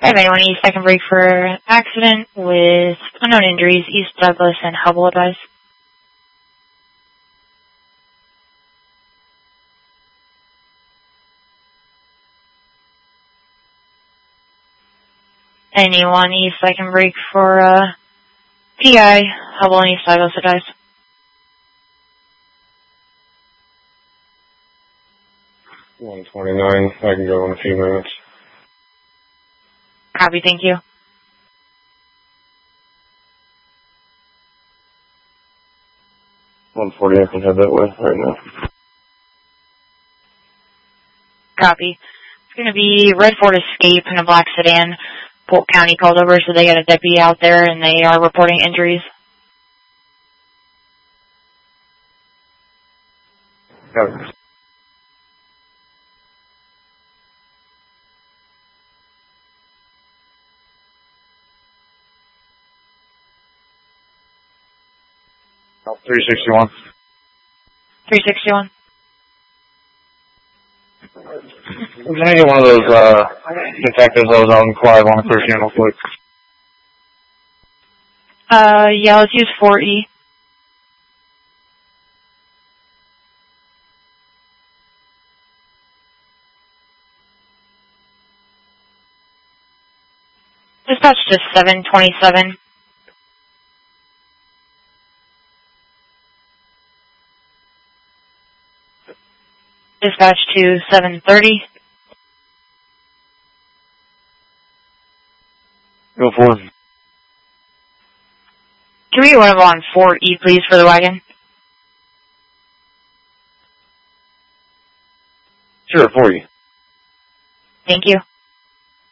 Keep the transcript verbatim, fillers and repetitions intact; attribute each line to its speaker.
Speaker 1: five eighty-one East, I can break for accident with unknown injuries, East Douglas and Hubble advice. Anyone East, I can break for uh, P I, Hubble and East Douglas advice.
Speaker 2: one twenty-nine, I can go in a few minutes.
Speaker 1: Copy, thank you.
Speaker 2: one forty, I can head that way right now.
Speaker 1: Copy. It's going to be Red Ford Escape in a black sedan. Polk County called over, so they got a deputy out there, and they are reporting injuries.
Speaker 2: Copy. three sixty-one.
Speaker 1: three sixty-one.
Speaker 2: Can I get one of those uh, detectives that was out in Clive on a clear channel, quick?
Speaker 1: Uh, yeah, let's use four E. Dispatch to seven twenty-seven. Dispatch to seven thirty.
Speaker 2: Go for it.
Speaker 1: Can we get one of them on four E, please, for the wagon?
Speaker 2: Sure, for you.
Speaker 1: Thank you.